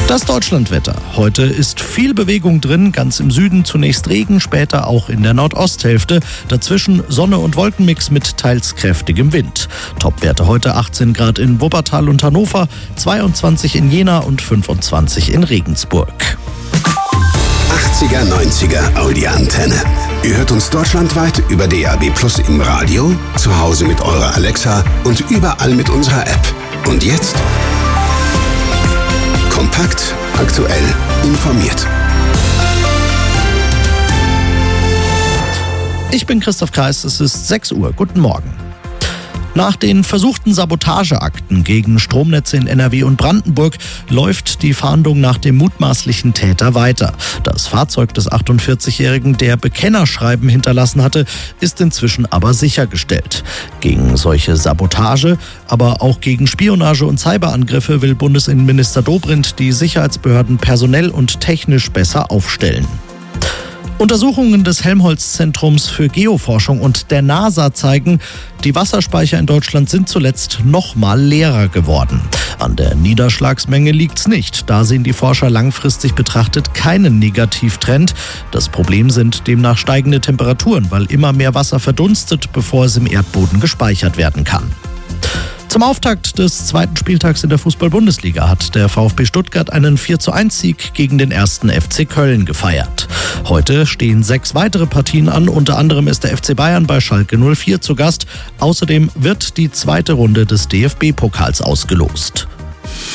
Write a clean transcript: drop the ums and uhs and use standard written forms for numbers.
Das Deutschlandwetter. Heute ist viel Bewegung drin, ganz im Süden zunächst Regen, später auch in der Nordosthälfte. Dazwischen Sonne und Wolkenmix mit teils kräftigem Wind. Topwerte heute 18 Grad in Wuppertal und Hannover, 22 in Jena und 25 in Regensburg. 80er, 90er Audi-Antenne. Ihr hört uns deutschlandweit über DAB+ im Radio, zu Hause mit eurer Alexa und überall mit unserer App. Und jetzt? Kompakt, aktuell, informiert. Ich bin Christoph Kreis, es ist 6 Uhr. Guten Morgen. Nach den versuchten Sabotageakten gegen Stromnetze in NRW und Brandenburg läuft die Fahndung nach dem mutmaßlichen Täter weiter. Das Fahrzeug des 48-Jährigen, der Bekennerschreiben hinterlassen hatte, ist inzwischen aber sichergestellt. Gegen solche Sabotage, aber auch gegen Spionage und Cyberangriffe will Bundesinnenminister Dobrindt die Sicherheitsbehörden personell und technisch besser aufstellen. Untersuchungen des Helmholtz-Zentrums für Geoforschung und der NASA zeigen, die Wasserspeicher in Deutschland sind zuletzt noch mal leerer geworden. An der Niederschlagsmenge liegt's nicht. Da sehen die Forscher langfristig betrachtet keinen Negativtrend. Das Problem sind demnach steigende Temperaturen, weil immer mehr Wasser verdunstet, bevor es im Erdboden gespeichert werden kann. Zum Auftakt des zweiten Spieltags in der Fußball-Bundesliga hat der VfB Stuttgart einen 4:1-Sieg gegen den 1. FC Köln gefeiert. Heute stehen 6 weitere Partien an, unter anderem ist der FC Bayern bei Schalke 04 zu Gast. Außerdem wird die zweite Runde des DFB-Pokals ausgelost.